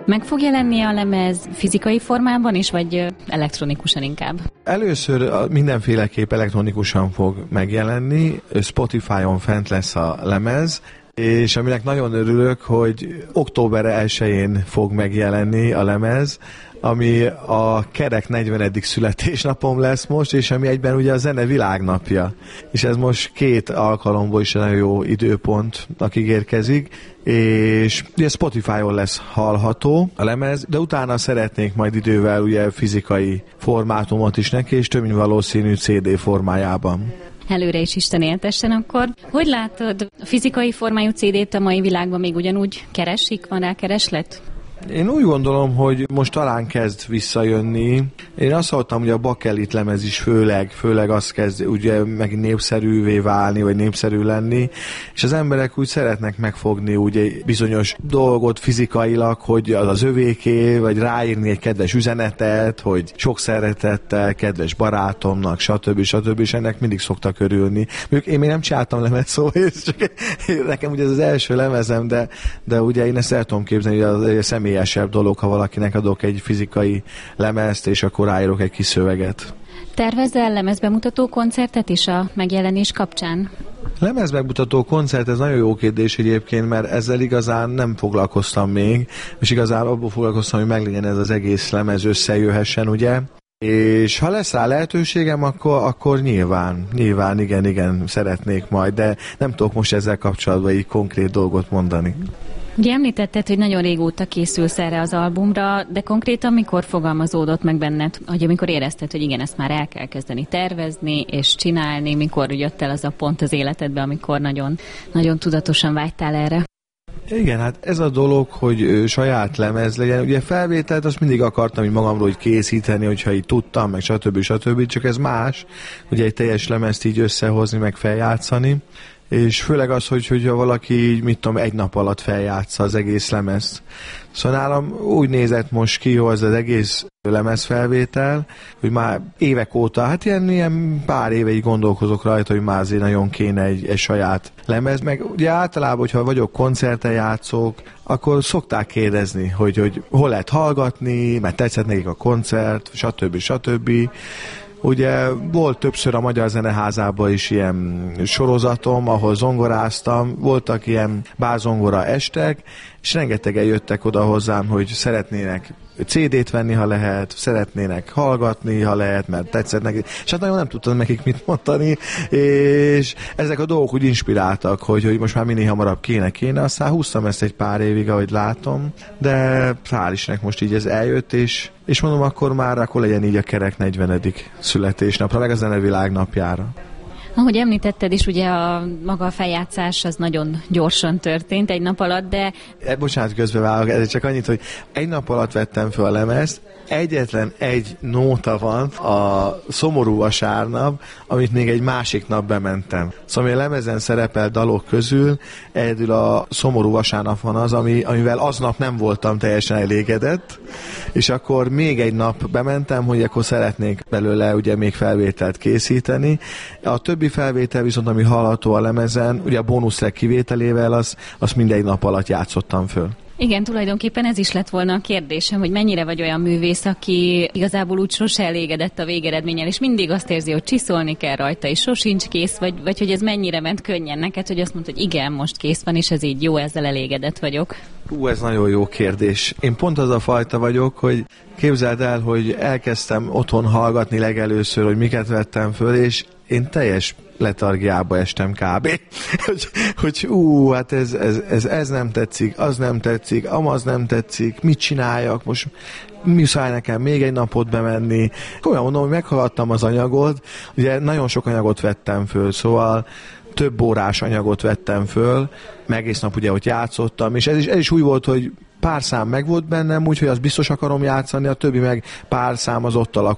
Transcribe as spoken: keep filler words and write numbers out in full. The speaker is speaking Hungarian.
Meg fog jelenni a lemez fizikai formában is, vagy elektronikusan inkább? Először mindenféleképp elektronikusan fog megjelenni, Spotify-on fent lesz a lemez, és aminek nagyon örülök, hogy október elsején fog megjelenni a lemez, ami a kerek negyvenedik születésnapom lesz most, és ami egyben ugye a zene világnapja. És ez most két alkalomból is nagyon jó időpontnak ígérkezik, és ugye Spotify-on lesz hallható a lemez, de utána szeretnék majd idővel ugye fizikai formátumot is neki, és több mint valószínű cé dé formájában. Előre is Isten éltessen akkor. Hogy látod, a fizikai formájú cé dét a mai világban még ugyanúgy keresik? Van rá kereslet? Én úgy gondolom, hogy most talán kezd visszajönni. Én azt hallottam, hogy a bakelit lemez is főleg, főleg azt kezd ugye meg népszerűvé válni, vagy népszerű lenni, és az emberek úgy szeretnek megfogni ugye bizonyos dolgot fizikailag, hogy az az övéké, vagy ráírni egy kedves üzenetet, hogy sok szeretettel, kedves barátomnak, stb. stb. És ennek mindig szoktak örülni. Mondjuk én még nem csináltam lemez, szóval csak nekem ugye ez az első lemezem, de, de ugye én ezt el tudom képzelni, hogy az személyesebb dolog, ha valakinek adok egy fizikai lemezt, és akkor ráírok egy kis szöveget. Tervezel lemezbemutató koncertet is a megjelenés kapcsán? Lemezbemutató koncert, ez nagyon jó kérdés egyébként, mert ezzel igazán nem foglalkoztam még, és igazán abból foglalkoztam, hogy meglegyen ez az egész lemez, összejöhessen, ugye? És ha lesz rá lehetőségem, akkor, akkor nyilván, nyilván igen, igen, szeretnék majd, de nem tudok most ezzel kapcsolatban így konkrét dolgot mondani. Ugye említetted, hogy nagyon régóta készülsz erre az albumra, de konkrétan mikor fogalmazódott meg benned, hogy amikor érezted, hogy igen, ezt már el kell kezdeni tervezni és csinálni, mikor jött el az a pont az életedbe, amikor nagyon, nagyon tudatosan vágytál erre? Igen, hát ez a dolog, hogy saját lemez legyen. Ugye felvételt azt mindig akartam így magamról hogy készíteni, hogyha így tudtam, meg stb. stb. Csak ez más, ugye egy teljes lemezt így összehozni, meg feljátszani. És főleg az, hogy, hogyha valaki így, mit tudom, egy nap alatt feljátsza az egész lemezt. Szóval nálam úgy nézett most ki, hogy az egész lemezfelvétel, hogy már évek óta, hát ilyen, ilyen pár éve így gondolkozok rajta, hogy már azért nagyon kéne egy, egy saját lemez, meg ugye általában, hogyha vagyok koncerten játszok, akkor szokták kérdezni, hogy, hogy hol lehet hallgatni, mert tetszett nekik a koncert, stb. stb. Ugye volt többször a Magyar Zeneházában is ilyen sorozatom, ahol zongoráztam, voltak ilyen bárzongora estek, és rengetegen jöttek oda hozzám, hogy szeretnének cé dét venni, ha lehet, szeretnének hallgatni, ha lehet, mert tetszett nekik. És hát nagyon nem tudtam nekik mit mondani, és ezek a dolgok úgy inspiráltak, hogy, hogy most már minél hamarabb kéne, kéne. Aztán húztam ezt egy pár évig, ahogy látom, de hál' Istennek most így ez eljött, és, és mondom, akkor már akkor legyen így a kerek negyvenedik születésnapra, meg a zenevilág napjára. Ahogy említetted is, ugye a maga a feljátszás az nagyon gyorsan történt egy nap alatt, de... E, bocsánat, közbevágok, ez csak annyit, hogy egy nap alatt vettem fel a lemezt, egyetlen egy nóta van, a Szomorú vasárnap, amit még egy másik nap bementem. Szóval a lemezen szerepel dalok közül, egyedül a Szomorú vasárnap van az, ami, amivel aznap nem voltam teljesen elégedett, és akkor még egy nap bementem, hogy akkor szeretnék belőle ugye még felvételt készíteni. A többi felvétel viszont, ami hallható a lemezen, ugye a bónusztrack kivételével, az, az mindegy nap alatt játszottam föl. Igen, tulajdonképpen ez is lett volna a kérdésem, hogy mennyire vagy olyan művész, aki igazából úgy sose elégedett a végeredménnyel, és mindig azt érzi, hogy csiszolni kell rajta, és sosincs kész, vagy, vagy hogy ez mennyire ment könnyen neked, hogy azt mondod, hogy igen, most kész van, és ez így jó, ezzel elégedett vagyok. Ú, ez nagyon jó kérdés. Én pont az a fajta vagyok, hogy képzeld el, hogy elkezdtem otthon hallgatni legelőször, hogy miket vettem föl, és én teljes letargiába estem kb. hogy, hogy ú, hát ez, ez, ez, ez nem tetszik, az nem tetszik, amaz nem tetszik, mit csináljak, most muszáj nekem még egy napot bemenni. Olyan mondom, hogy meghallgattam az anyagot, ugye nagyon sok anyagot vettem föl, szóval több órás anyagot vettem föl, meg egész nap ugye ott játszottam, és ez is, ez is úgy volt, hogy pár szám meg volt bennem, úgyhogy azt biztos akarom játszani, a többi meg pár szám az ott alakult.